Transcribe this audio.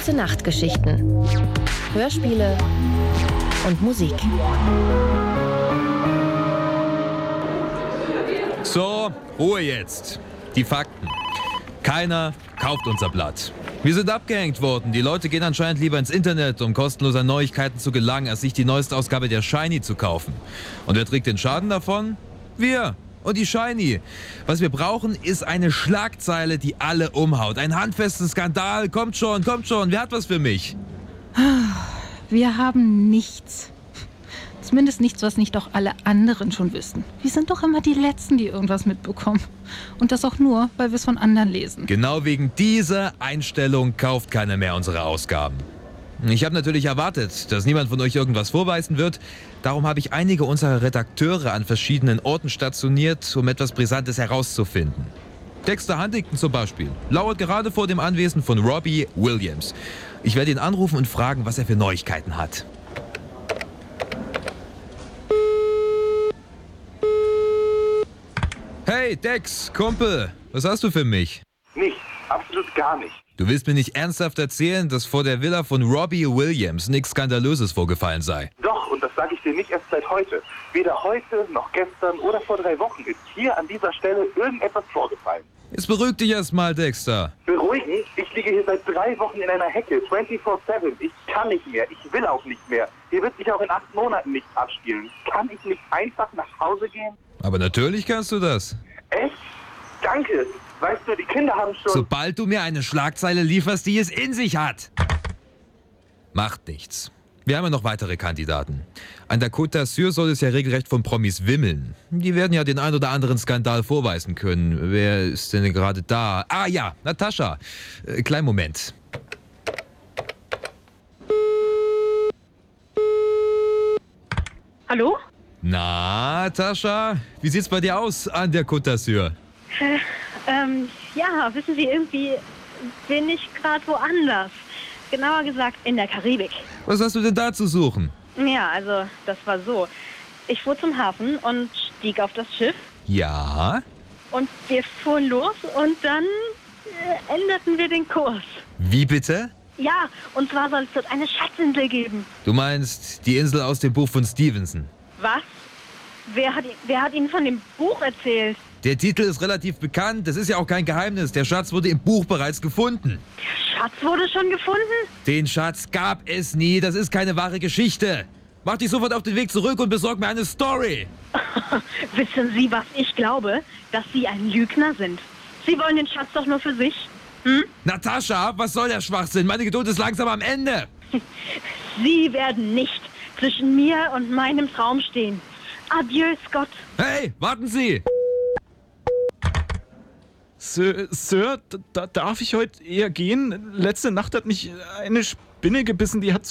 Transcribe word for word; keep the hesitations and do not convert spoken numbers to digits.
Gute Nachtgeschichten, Hörspiele und Musik. So, Ruhe jetzt. Die Fakten. Keiner kauft unser Blatt. Wir sind abgehängt worden. Die Leute gehen anscheinend lieber ins Internet, um kostenlos an Neuigkeiten zu gelangen, als sich die neueste Ausgabe der Shiny zu kaufen. Und wer trägt den Schaden davon? Wir. Und die Shiny. Was wir brauchen, ist eine Schlagzeile, die alle umhaut. Ein handfesten Skandal. Kommt schon, kommt schon. Wer hat was für mich? Wir haben nichts. Zumindest nichts, was nicht auch alle anderen schon wissen. Wir sind doch immer die Letzten, die irgendwas mitbekommen. Und das auch nur, weil wir es von anderen lesen. Genau wegen dieser Einstellung kauft keiner mehr unsere Ausgaben. Ich habe natürlich erwartet, dass niemand von euch irgendwas vorweisen wird. Darum habe ich einige unserer Redakteure an verschiedenen Orten stationiert, um etwas Brisantes herauszufinden. Dexter Huntington zum Beispiel lauert gerade vor dem Anwesen von Robbie Williams. Ich werde ihn anrufen und fragen, was er für Neuigkeiten hat. Hey Dex, Kumpel, was hast du für mich? Nicht, absolut gar nicht. Du willst mir nicht ernsthaft erzählen, dass vor der Villa von Robbie Williams nichts Skandalöses vorgefallen sei? Doch, und das sage ich dir nicht erst seit heute. Weder heute, noch gestern oder vor drei Wochen ist hier an dieser Stelle irgendetwas vorgefallen. Jetzt beruhig dich erst mal, Dexter. Beruhigen? Ich liege hier seit drei Wochen in einer Hecke, vierundzwanzig sieben. Ich kann nicht mehr, ich will auch nicht mehr. Hier wird sich auch in acht Monaten nichts abspielen. Kann ich nicht einfach nach Hause gehen? Aber natürlich kannst du das. Echt? Danke. Weißt du, die Kinder haben schon... Sobald du mir eine Schlagzeile lieferst, die es in sich hat. Macht nichts. Wir haben ja noch weitere Kandidaten. An der Côte d'Azur soll es ja regelrecht von Promis wimmeln. Die werden ja den ein oder anderen Skandal vorweisen können. Wer ist denn gerade da? Ah ja, Natascha. Äh, kleinen Moment. Hallo? Na, Natascha, wie sieht's bei dir aus an der Côte d'Azur? Äh, ähm, ja, wissen Sie, irgendwie bin ich gerade woanders. Genauer gesagt in der Karibik. Was hast du denn da zu suchen? Ja, also das war so. Ich fuhr zum Hafen und stieg auf das Schiff Ja? und wir fuhren los und dann äh, änderten wir den Kurs. Wie bitte? Ja, und zwar soll es dort eine Schatzinsel geben. Du meinst die Insel aus dem Buch von Stevenson? Was? Wer hat, wer hat Ihnen von dem Buch erzählt? Der Titel ist relativ bekannt, das ist ja auch kein Geheimnis. Der Schatz wurde im Buch bereits gefunden. Der Schatz wurde schon gefunden? Den Schatz gab es nie, das ist keine wahre Geschichte. Mach dich sofort auf den Weg zurück und besorg mir eine Story. Wissen Sie, was ich glaube? Dass Sie ein Lügner sind. Sie wollen den Schatz doch nur für sich. Hm? Natascha, was soll der Schwachsinn? Meine Geduld ist langsam am Ende. Sie werden nicht zwischen mir und meinem Traum stehen. Adieu, Scott. Hey, warten Sie! Sir, Sir, d- darf ich heute eher gehen? Letzte Nacht hat mich eine Spinne gebissen, die hat